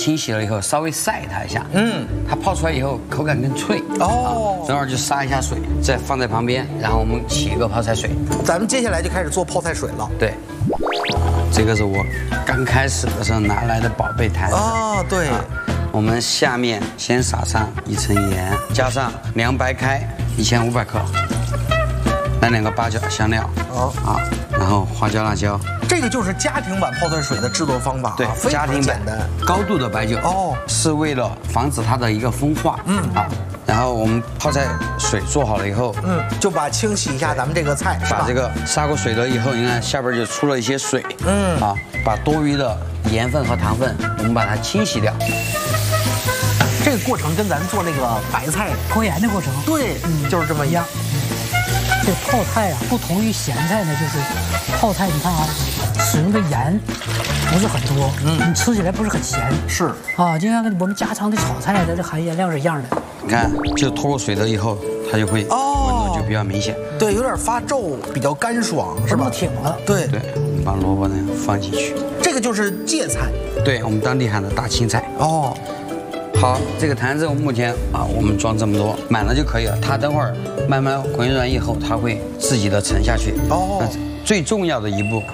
清洗了以后，稍微晒它一下，它泡出来以后口感更脆。正好就杀一下水，再放在旁边，然后我们起一个泡菜水。 咱们接下来就开始做泡菜水了。 对，这个是我刚开始的时候拿来的宝贝坛子。 对。 我们下面先撒上一层盐，加上凉白开1500克，来2个八角香料，然后花椒辣椒。 这个就是家庭版泡菜水的制作方法， 对，家庭版的高度的白酒，是为了防止它的一个风化，然后我们泡菜水做好了以后， 就把清洗一下咱们这个菜， 把这个杀过水了以后，你看下边就出了一些水，把多余的盐分和糖分我们把它清洗掉。 这个过程跟咱做那个白菜脱盐的过程， 对，就是这么一样。 这泡菜啊，不同于咸菜呢，就是泡菜，你看啊，使用的盐不是很多，你吃起来不是很咸， 是啊，就像我们家常的炒菜，它这含盐量是一样的。 你看，就脱过水了以后，它就会温度就比较明显， 对，有点发皱，比较干爽，是吧？ 挺了， 对， 我们把萝卜呢放进去， 这个就是芥菜， 对我们当地喊的大青菜。好，这个坛子目前我们装这么多，满了就可以了。它等会儿慢慢回软以后，它会自己的沉下去。最重要的一步，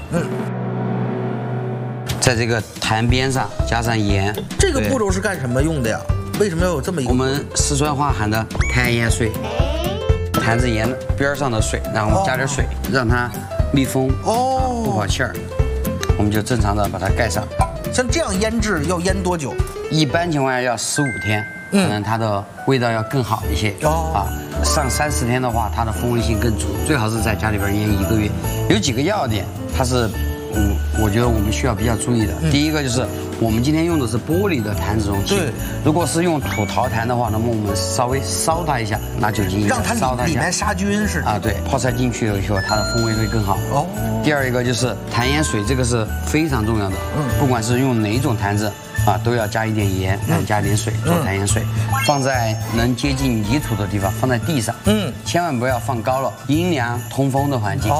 在这个坛边上加上盐。 这个步骤是干什么用的呀？为什么要有这么一个？ 我们四川话喊的摊盐水，坛子沿边上的水，然后我们加点水，让它密封，不跑气儿，我们就正常的把它盖上。 像这样腌制要腌多久？ 一般情况下要15天，可能它的味道要更好一些。上30天的话，它的风味性更足。最好是在家里边腌1个月。有几个要点，它是我觉得我们需要比较注意的。第一个就是我们今天用的是玻璃的坛子容器，如果是用土陶坛的话，那么我们稍微烧它一下，拿酒精让它里面杀菌是对，泡菜进去了以后，它的风味会更好。第二一个就是坛盐水，这个是非常重要的。不管是用哪种坛子都要加一点盐，然后加一点水做坛盐水，放在能接近泥土的地方，放在地上。千万不要放高了，阴凉通风的环境。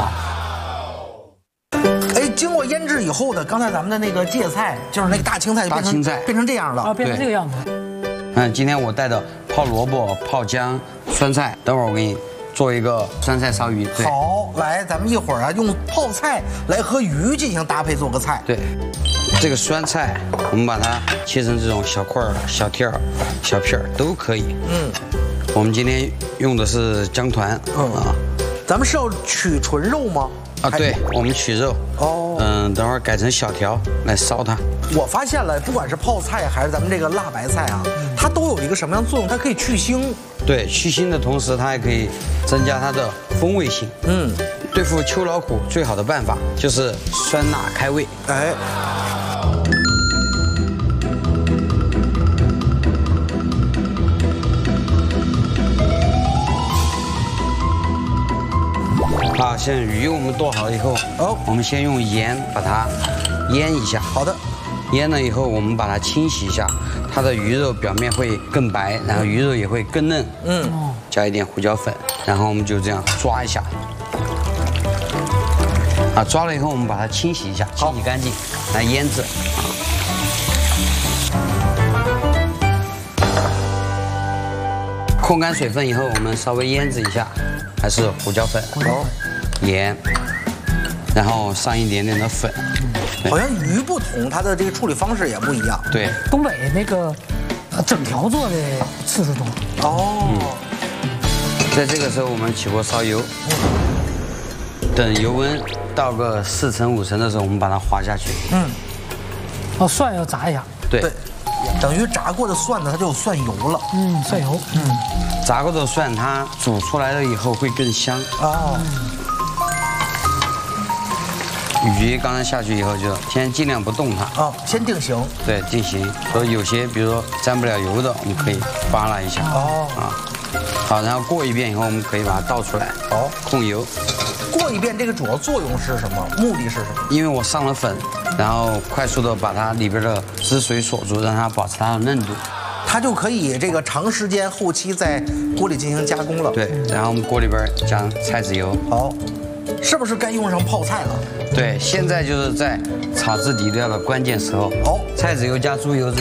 经过腌制以后的，刚才咱们的那个芥菜，就是那个大青菜，变成这样了， 变成这个样子。 今天我带的泡萝卜、泡姜、酸菜，等会儿我给你做一个酸菜烧鱼。 好，来，咱们一会儿用泡菜来和鱼进行搭配，做个菜。 对，这个酸菜我们把它切成这种小块儿、小条儿、小片儿都可以。我们今天用的是姜团。 咱们是要取纯肉吗？ 对，我们取肉。等会儿改成小条来烧它。 我发现了，不管是泡菜还是咱们这个辣白菜它都有一个什么样的作用？它可以去腥。 对，去腥的同时，它还可以增加它的风味性。对付秋老虎最好的办法就是酸辣开胃。现在鱼我们剁好以后，我们先用盐把它腌一下。 好的。 腌了以后，我们把它清洗一下，它的鱼肉表面会更白，然后鱼肉也会更嫩。加一点胡椒粉，然后我们就这样抓一下。抓了以后，我们把它清洗一下，清洗干净，来腌制。控干水分以后，我们稍微腌制一下，还是胡椒粉、盐，然后上一点点的粉。 好像鱼不同，它的这个处理方式也不一样。 对， 东北那个整条做的次数多。 在这个时候，我们起锅烧油，等油温到个4成5成的时候，我们把它滑下去。 蒜要炸一下。 对， 等于炸过的蒜呢，它就有蒜油了。 蒜油。 炸过的蒜它煮出来了以后会更香。鱼刚才下去以后，就先尽量不动它。 先定型。 对，定型。所以有些，比如说沾不了油的，我们可以扒拉一下。好，然后过一遍以后，我们可以把它倒出来。控油。 过一遍，这个主要作用是什么？目的是什么？ 因为我上了粉，然后快速的把它里边的汁水锁住，让它保持它的嫩度。 它就可以这个长时间后期在锅里进行加工了。 对，然后我们锅里边加菜籽油。 好，是不是该用上泡菜了？ 对，现在就是在炒制底料的关键时候。菜籽油加猪油。